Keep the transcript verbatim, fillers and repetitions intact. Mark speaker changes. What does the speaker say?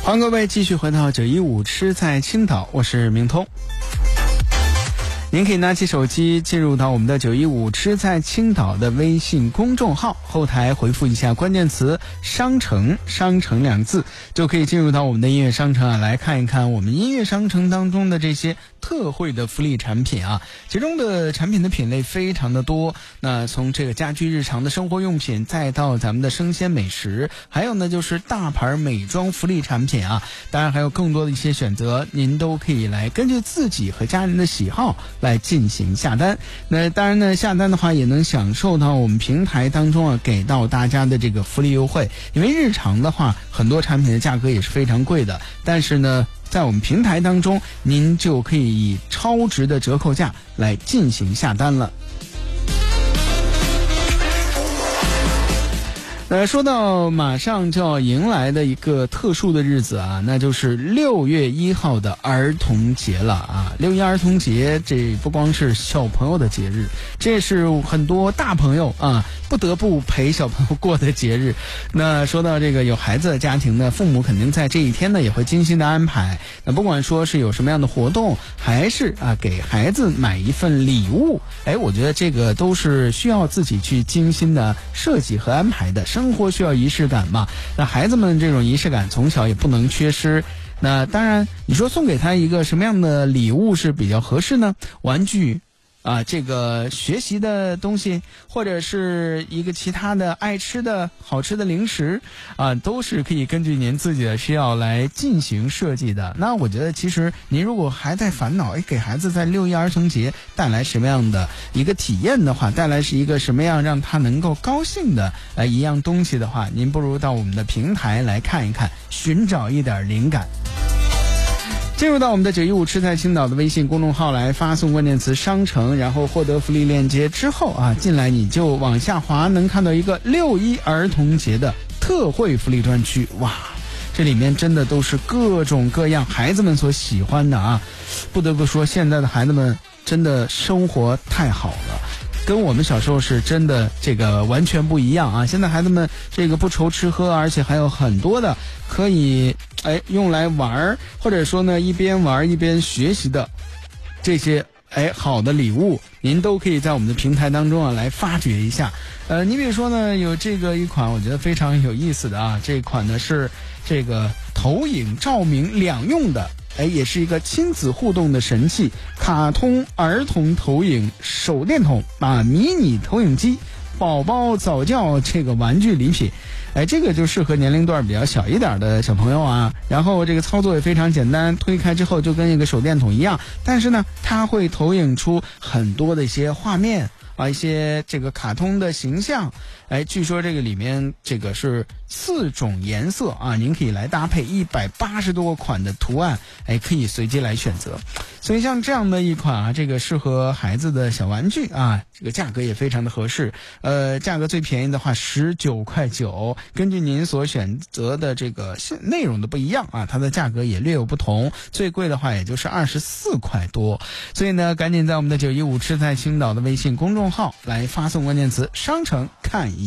Speaker 1: 欢迎各位继续回到九一五吃在青岛，我是明通。您可以拿起手机进入到我们的九一五吃在青岛的微信公众号，后台回复一下关键词商城，商城两字，就可以进入到我们的音乐商城啊，来看一看我们音乐商城当中的这些特惠的福利产品啊，其中的产品的品类非常的多。那从这个家居日常的生活用品，再到咱们的生鲜美食，还有呢就是大牌美妆福利产品啊，当然还有更多的一些选择，您都可以来根据自己和家人的喜好来进行下单。那当然呢，下单的话也能享受到我们平台当中啊给到大家的这个福利优惠。因为日常的话，很多产品的价格也是非常贵的，但是呢，在我们平台当中，您就可以以超值的折扣价来进行下单了。呃，说到马上就要迎来的一个特殊的日子啊，那就是六月一号的儿童节了啊！六一儿童节，这不光是小朋友的节日，这是很多大朋友啊不得不陪小朋友过的节日。那说到这个有孩子的家庭呢，父母肯定在这一天呢也会精心的安排。那不管说是有什么样的活动，还是啊给孩子买一份礼物，哎，我觉得这个都是需要自己去精心的设计和安排的。生活需要仪式感嘛，那孩子们这种仪式感从小也不能缺失。那当然，你说送给他一个什么样的礼物是比较合适呢？玩具啊，这个学习的东西，或者是一个其他的爱吃的好吃的零食啊，都是可以根据您自己的需要来进行设计的。那我觉得其实您如果还在烦恼，哎，给孩子在六一儿童节带来什么样的一个体验的话，带来是一个什么样让他能够高兴的呃一样东西的话，您不如到我们的平台来看一看，寻找一点灵感。进入到我们的九一五吃在青岛的微信公众号来发送关键词商城，然后获得福利链接之后啊，进来你就往下滑，能看到一个六一儿童节的特惠福利专区。哇，这里面真的都是各种各样孩子们所喜欢的啊！不得不说，现在的孩子们真的生活太好了，跟我们小时候是真的这个完全不一样啊！现在孩子们这个不愁吃喝，而且还有很多的可以哎用来玩，或者说呢一边玩一边学习的这些哎好的礼物，您都可以在我们的平台当中啊来发掘一下。呃，你比如说呢，有这个一款我觉得非常有意思的啊，这款呢是这个投影照明两用的。哎，也是一个亲子互动的神器，卡通儿童投影手电筒啊，迷你投影机，宝宝早教这个玩具礼品。哎，这个就适合年龄段比较小一点的小朋友啊。然后这个操作也非常简单，推开之后就跟一个手电筒一样，但是呢，它会投影出很多的一些画面啊，一些这个卡通的形象。哎，据说这个里面这个是四种颜色啊，您可以来搭配一百八十多款的图案，哎，可以随机来选择。所以像这样的一款啊，这个适合孩子的小玩具啊，这个价格也非常的合适。呃，价格最便宜的话十九块九，根据您所选择的这个内容的不一样啊，它的价格也略有不同。最贵的话也就是二十四块多。所以呢，赶紧在我们的九一五吃在青岛的微信公众号来发送关键词商城看一